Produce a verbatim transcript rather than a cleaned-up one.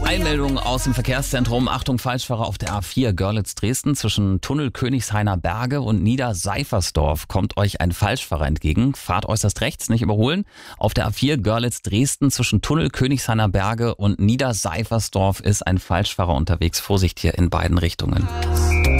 Eilmeldung aus dem Verkehrszentrum. Achtung, Falschfahrer auf der A vier Görlitz-Dresden zwischen Tunnel Königshainer Berge und Niederseifersdorf. Kommt euch ein Falschfahrer entgegen. Fahrt äußerst rechts, nicht überholen. Auf der A vier Görlitz-Dresden zwischen Tunnel Königshainer Berge und Niederseifersdorf ist ein Falschfahrer unterwegs. Vorsicht hier in beiden Richtungen.